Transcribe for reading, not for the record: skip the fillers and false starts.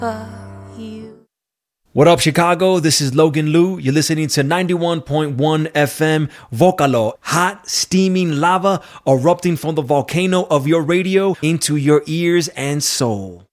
you. What up, Chicago? This is Logan Liu. You're listening to 91.1 FM Vocalo, hot, steaming lava erupting from the volcano of your radio into your ears and soul.